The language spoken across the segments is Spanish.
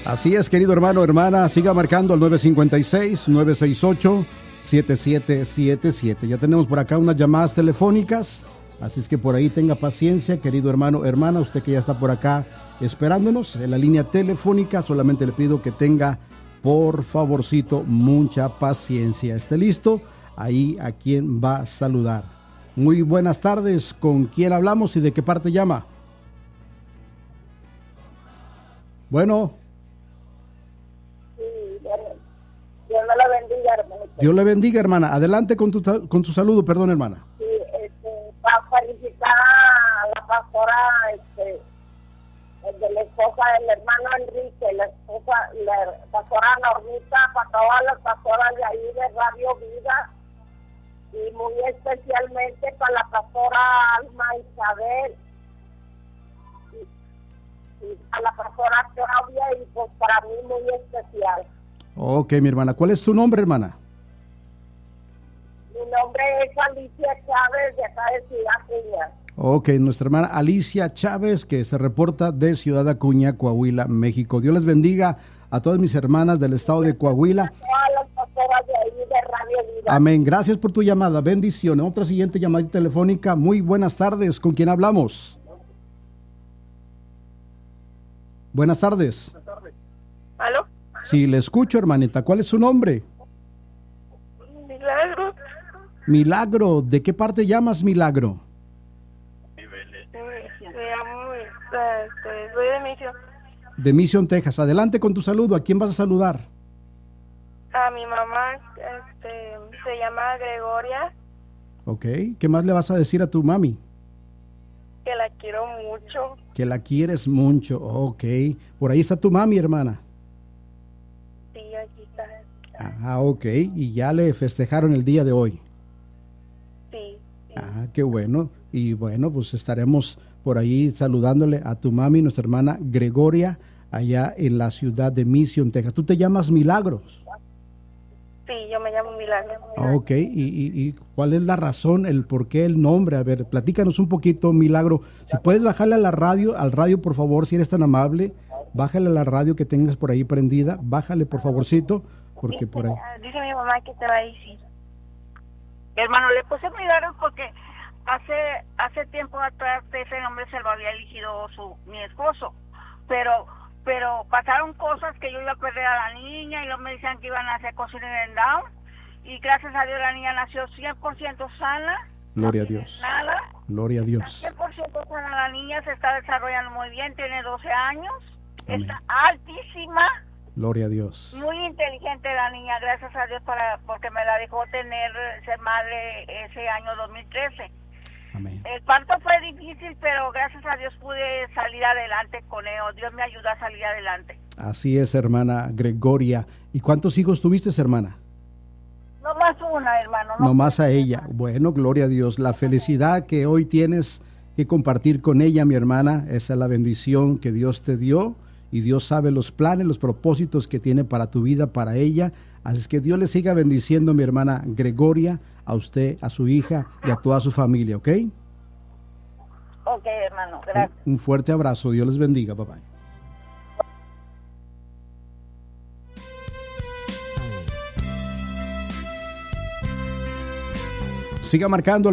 Así es, querido hermano, hermana, siga marcando al 956-968-7777. Ya tenemos por acá unas llamadas telefónicas, así es que por ahí tenga paciencia, querido hermano, hermana, usted que ya está por acá esperándonos en la línea telefónica, solamente le pido que tenga, por favorcito, mucha paciencia. ¿Esté listo? Ahí a quién va a saludar. Muy buenas tardes, ¿con quién hablamos y de qué parte llama? Bueno. Dios me la bendiga, hermano. Dios le bendiga, hermana. Adelante con tu saludo, perdón, hermana. Sí, para felicitar a la pastora, de la esposa del hermano Enrique, la pastora Normita, para todas las pastoras de ahí de Radio Vida, y muy especialmente para la pastora Alma Isabel, y a la pastora Claudia, y pues para mí muy especial. Ok, mi hermana. ¿Cuál es tu nombre, hermana? Mi nombre es Alicia Chávez, de acá de Ciudad Acuña. Ok, nuestra hermana Alicia Chávez, que se reporta de Ciudad Acuña, Coahuila, México. Dios les bendiga a todas mis hermanas del estado de Coahuila. A todas las pastoras de ahí de Radio Vida. Amén. Gracias por tu llamada. Bendiciones. Otra siguiente llamada telefónica. Muy buenas tardes. ¿Con quién hablamos? Buenas tardes. ¿Aló? Sí, le escucho, hermanita. ¿Cuál es su nombre? Milagro. Milagro. ¿De qué parte llamas, Milagro? Me llamo, soy de Misión. De Mission, Texas. Adelante con tu saludo. ¿A quién vas a saludar? A mi mamá, se llama Gregoria. Ok. ¿Qué más le vas a decir a tu mami? Que la quiero mucho. Que la quieres mucho. Ok. Por ahí está tu mami, hermana. Sí, aquí está. Ah, ok. Y ya le festejaron el día de hoy. Sí. Ah, qué bueno. Y bueno, pues estaremos por ahí saludándole a tu mami, nuestra hermana Gregoria, allá en la ciudad de Mission, Texas. ¿Tú te llamas Milagros? Sí, yo me llamo Milagro. Ok. ¿Y cuál es la razón, el por qué el nombre? A ver, platícanos un poquito, Milagro. Si puedes bajarle a la radio, al radio, por favor, si eres tan amable. Bájale a la radio que tengas por ahí prendida. Bájale, por favorcito, porque por ahí... Dice mi mamá que te va a decir. Hermano, le puse Milagro porque hace tiempo atrás ese nombre se lo había elegido mi esposo, pero pasaron cosas que yo iba a perder a la niña y luego me decían que iban a hacer cosas en Down, y gracias a Dios la niña nació 100% sana. Gloria a Dios. Nada. Gloria a Dios. 100% sana la niña, se está desarrollando muy bien, tiene 12 años, Amén. Está altísima. Gloria a Dios. Muy inteligente la niña, gracias a Dios porque me la dejó ser madre ese año 2013. Amén. El parto fue difícil, pero gracias a Dios pude salir adelante con él. Dios me ayudó a salir adelante. Así es, hermana Gregoria. ¿Y cuántos hijos tuviste, hermana? No más una, hermano. No más a ella. Bueno, gloria a Dios. La felicidad que hoy tienes que compartir con ella, mi hermana, esa es la bendición que Dios te dio. Y Dios sabe los planes, los propósitos que tiene para tu vida, para ella. Así es que Dios le siga bendiciendo, mi hermana Gregoria, a usted, a su hija y a toda su familia, ¿ok? Ok, hermano, gracias. Un fuerte abrazo. Dios les bendiga, papá. Siga marcando el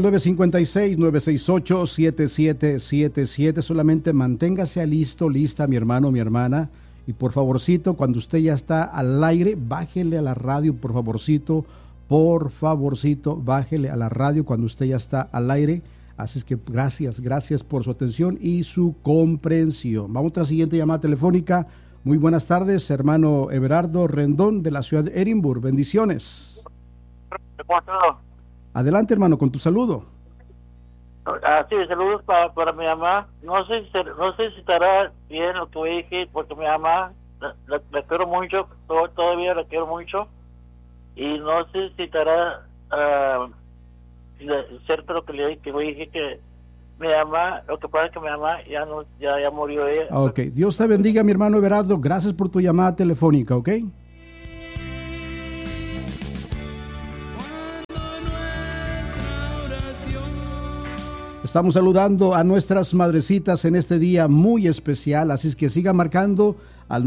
956-968-7777. Solamente manténgase listo, lista, mi hermano, mi hermana. Y por favorcito, cuando usted ya está al aire, bájele a la radio, por favorcito. Por favorcito, bájele a la radio cuando usted ya está al aire. Así es que gracias por su atención y su comprensión. Vamos a la siguiente llamada telefónica. Muy buenas tardes, hermano Everardo Rendón de la ciudad de Edimburgo. Bendiciones. Adelante, hermano, con tu saludo. Sí, saludos para mi mamá. No sé si estará bien lo que dije, porque mi mamá la quiero mucho, todavía la quiero mucho, y no sé si estará cierto lo que le dije que mi mamá, lo que pasa es que mi mamá ya murió ella. Ok, Dios te bendiga, mi hermano Everardo. Gracias por tu llamada telefónica, ¿ok? Estamos saludando a nuestras madrecitas en este día muy especial, así es que siga marcando al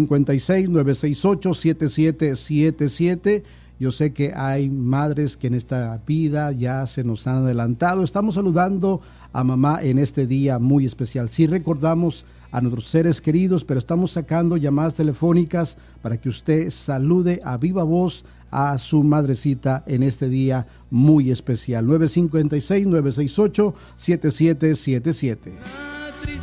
956-968-7777. Yo sé que hay madres que en esta vida ya se nos han adelantado. Estamos saludando a mamá en este día muy especial. Sí recordamos a nuestros seres queridos, pero estamos sacando llamadas telefónicas para que usted salude a viva voz a su madrecita en este día muy especial. 956-968-7777.